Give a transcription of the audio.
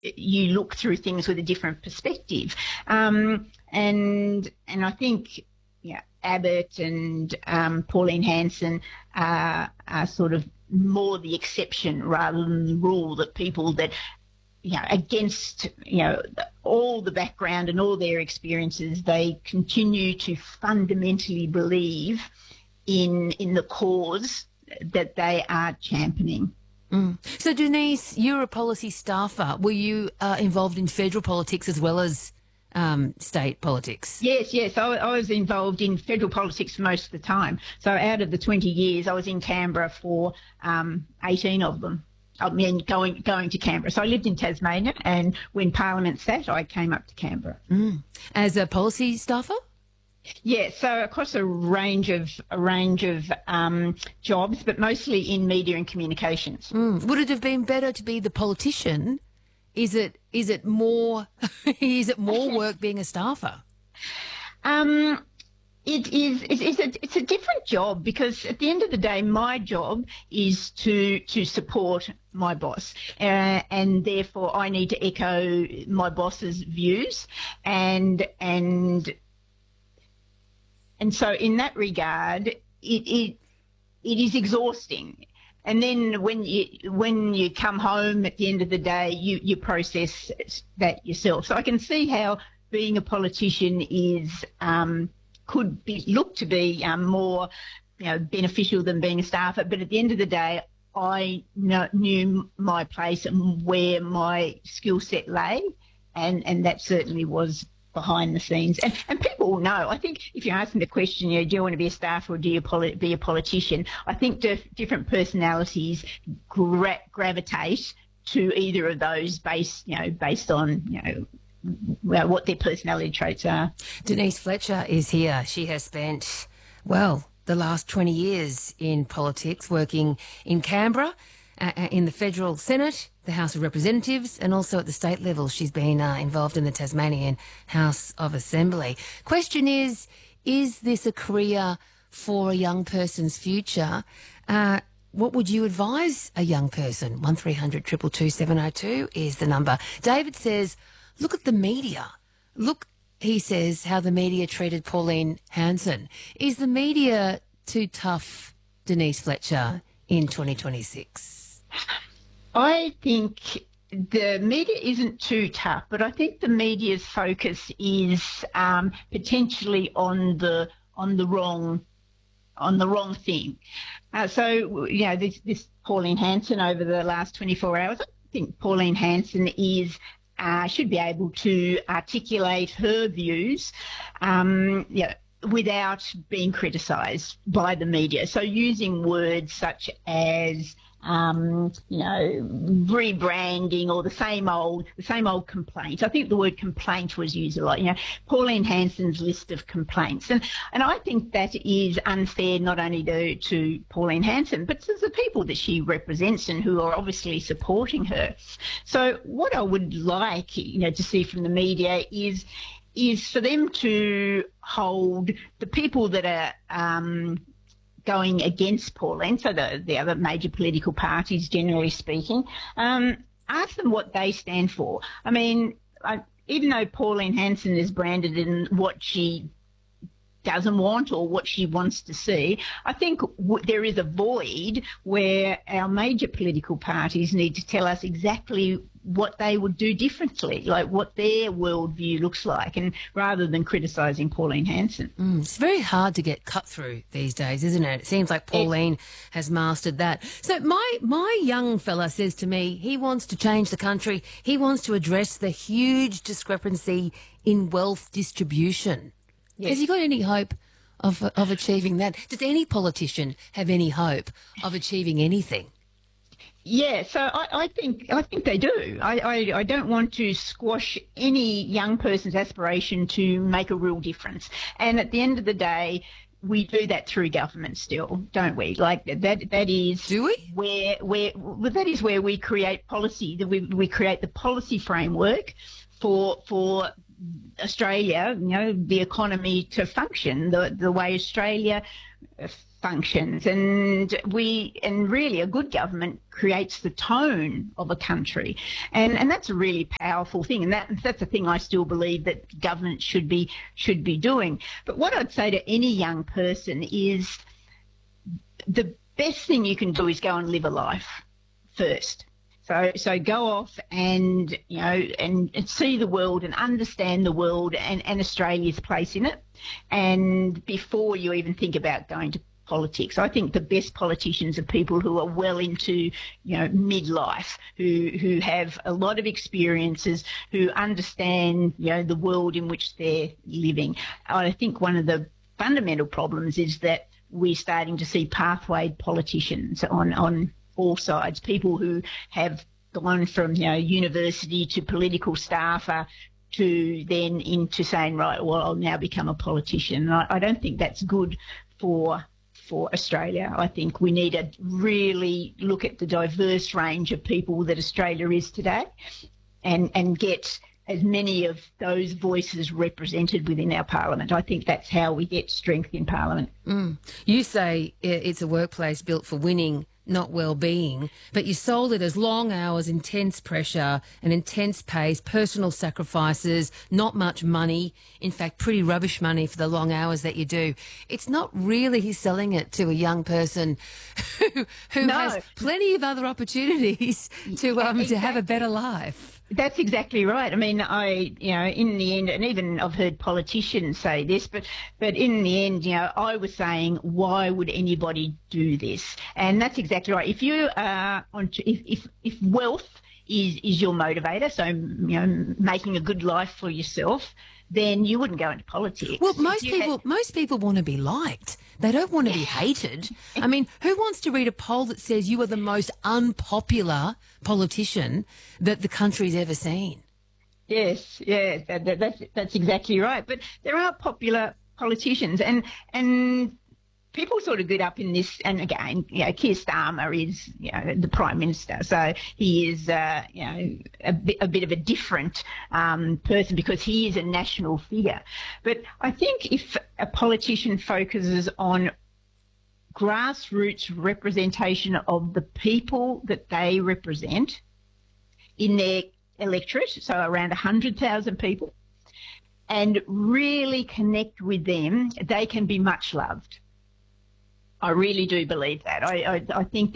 you look through things with a different perspective. And I think, Abbott and Pauline Hanson are sort of more the exception rather than the rule, that people that, against, all the background and all their experiences, they continue to fundamentally believe in the cause that they are championing. So, Denise, you're a policy staffer. Were you involved in federal politics as well as state politics? Yes. I was involved in federal politics most of the time. So out of the 20 years, I was in Canberra for 18 of them. I mean, going to Canberra. So I lived in Tasmania, and when Parliament sat, I came up to Canberra. As a policy staffer? Yeah, so across a range of jobs, but mostly in media and communications. Would it have been better to be the politician? Is it more work being a staffer? It's a different job, because at the end of the day, my job is to support my boss, and therefore I need to echo my boss's views, and so in that regard, it is exhausting. And then when you come home at the end of the day, you process that yourself. So I can see how being a politician could be looked to be more beneficial than being a staffer. But at the end of the day, I knew my place and where my skill set lay, and that certainly was behind the scenes. And people will know. I think if you ask them the question, do you want to be a staffer or do you be a politician? I think different personalities gravitate to either of those based on what their personality traits are. Denise Fletcher is here. She has spent, the last 20 years in politics, working in Canberra, in the Federal Senate, the House of Representatives, and also at the state level. She's been involved in the Tasmanian House of Assembly. Question is this a career for a young person's future? What would you advise a young person? 1300 222 702 is the number. David says, look at the media. Look, he says, how the media treated Pauline Hanson. Is the media too tough, Denise Fletcher, in 2026? I think the media isn't too tough, but I think the media's focus is potentially on the wrong thing. So this Pauline Hanson over the last 24 hours, I think Pauline Hanson should be able to articulate her views, without being criticised by the media. So using words such as rebranding or the same old complaints. I think the word complaint was used a lot. Pauline Hanson's list of complaints, and I think that is unfair not only to Pauline Hanson but to the people that she represents and who are obviously supporting her. So what I would like to see from the media is for them to hold the people that are going against Pauline, so the other major political parties, generally speaking, ask them what they stand for. I mean, even though Pauline Hanson is branded in what she doesn't want or what she wants to see, I think there is a void where our major political parties need to tell us exactly what they would do differently, like what their worldview looks like, and rather than criticising Pauline Hanson. It's very hard to get cut through these days, isn't it? It seems like Pauline has mastered that. So my young fella says to me he wants to change the country. He wants to address the huge discrepancy in wealth distribution. Yes. Has he got any hope of achieving that? Does any politician have any hope of achieving anything? Yeah, so I think they do. I don't want to squash any young person's aspiration to make a real difference. And at the end of the day, we do that through government still, don't we? Like that is. Do we? That is where we create policy. That we create the policy framework for Australia, the economy to function the way Australia functions, and really a good government creates the tone of a country, and that's a really powerful thing, and that's a thing I still believe that government should be doing. But what I'd say to any young person is the best thing you can do is go and live a life first. So go off and and see the world and understand the world and Australia's place in it, and before you even think about going to politics. I think the best politicians are people who are well into, midlife, who have a lot of experiences, who understand, the world in which they're living. I think one of the fundamental problems is that we're starting to see pathwayed politicians on all sides, people who have gone from, university to political staffer to then into saying, right, well, I'll now become a politician. And I don't think that's good for Australia. I think we need to really look at the diverse range of people that Australia is today and get as many of those voices represented within our parliament. I think that's how we get strength in parliament. You say it's a workplace built for winning, not well-being, but you sold it as long hours, intense pressure, an intense pace, personal sacrifices, not much money, in fact, pretty rubbish money for the long hours that you do. It's not really selling it to a young person who has plenty of other opportunities to have a better life. That's exactly right. I mean, in the end, and even I've heard politicians say this, but in the end, I was saying, why would anybody do this? And that's exactly right. If you are if wealth is your motivator, so making a good life for yourself, then you wouldn't go into politics. Well, most people want to be liked. They don't want to be hated. I mean, who wants to read a poll that says you are the most unpopular politician that the country's ever seen? Yes, that's exactly right. But there are popular politicians, and people sort of get up in this, and again, Keir Starmer is, the Prime Minister, so he is, a bit of a different person because he is a national figure. But I think if a politician focuses on grassroots representation of the people that they represent in their electorate, so around 100,000 people, and really connect with them, they can be much loved. I really do believe that. I think